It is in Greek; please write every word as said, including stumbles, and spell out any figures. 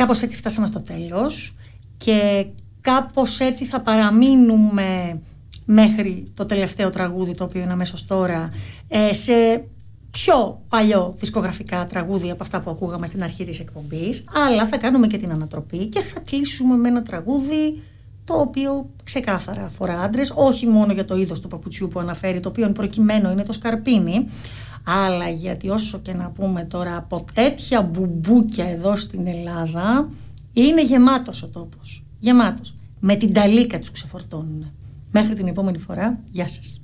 κάπως έτσι φτάσαμε στο τέλος και κάπως έτσι θα παραμείνουμε μέχρι το τελευταίο τραγούδι, το οποίο είναι αμέσως τώρα, ε, σε πιο παλιό δισκογραφικά τραγούδια από αυτά που ακούγαμε στην αρχή της εκπομπής, αλλά θα κάνουμε και την ανατροπή και θα κλείσουμε με ένα τραγούδι το οποίο ξεκάθαρα αφορά άντρες, όχι μόνο για το είδος του παπουτσιού που αναφέρει, το οποίο προκειμένου είναι το σκαρπίνι, αλλά γιατί όσο και να πούμε τώρα, από τέτοια μπουμπούκια εδώ στην Ελλάδα είναι γεμάτος ο τόπος, γεμάτος, με την ταλίκα τους ξεφορτώνουν. Μέχρι την επόμενη φορά, γεια σας.